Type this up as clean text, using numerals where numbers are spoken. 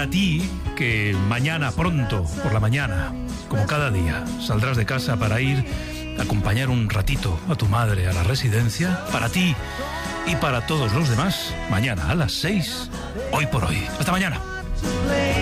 para ti, que mañana pronto, por la mañana, como cada día, saldrás de casa para ir a acompañar un ratito a tu madre a la residencia. Para ti y para todos los demás, mañana a las 6, Hoy por Hoy. Hasta mañana.